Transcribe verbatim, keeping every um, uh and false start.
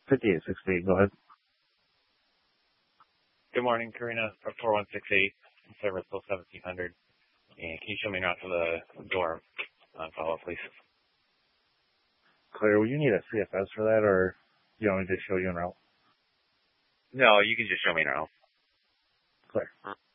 fifty-eight sixty-eight, go ahead. Good morning, Karina, four one six eight, service till seventeen hundred. And can you show me out to the door on follow-up, please? Claire, will you need a C F S for that, or do you want me to show you en route? No, you can just show me now. Claire.